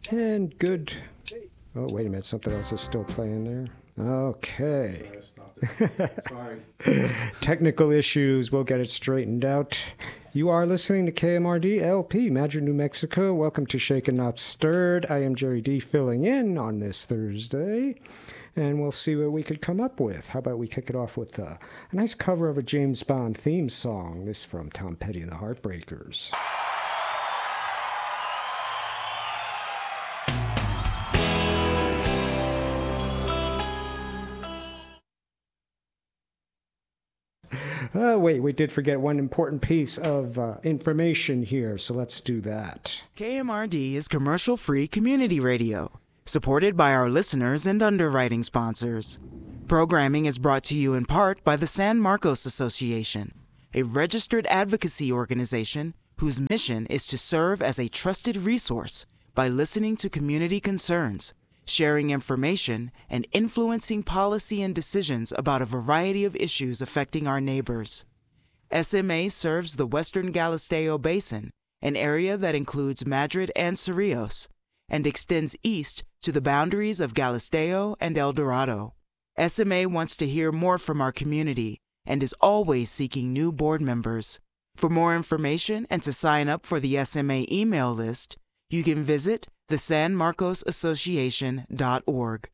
And good. Oh, wait a minute. Something else is still playing there. Okay. Sorry. Technical issues. We'll get it straightened out. You are listening to KMRD LP, Madrid, New Mexico. Welcome to Shaken Not Stirred. I am Jerry D filling in on this Thursday. And we'll see what we could come up with. How about we kick it off with a nice cover of a James Bond theme song. This from Tom Petty and the Heartbreakers. Wait, we did forget one important piece of information here, so let's do that. KMRD is commercial-free community radio, supported by our listeners and underwriting sponsors. Programming is brought to you in part by the San Marcos Association, a registered advocacy organization whose mission is to serve as a trusted resource by listening to community concerns, sharing information, and influencing policy and decisions about a variety of issues affecting our neighbors. SMA serves the Western Galisteo Basin, an area that includes Madrid and Cerrillos, and extends east to the boundaries of Galisteo and El Dorado. SMA wants to hear more from our community and is always seeking new board members. For more information and to sign up for the SMA email list, you can visit the sanmarcosassociation.org.